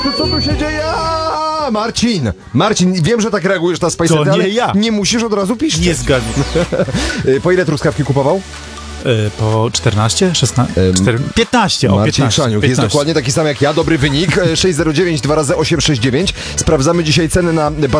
Co tu się dzieje? Marcin, wiem, że tak reagujesz na Spice To nie ale ja. nie musisz od razu piszczeć. Nie zgadzam. Po ile truskawki kupował? Po 14? 16? 15. O, Marcin 15. Krzaniuk 15. jest dokładnie taki sam jak ja. Dobry wynik. 609 2 razy 869. Sprawdzamy dzisiaj ceny na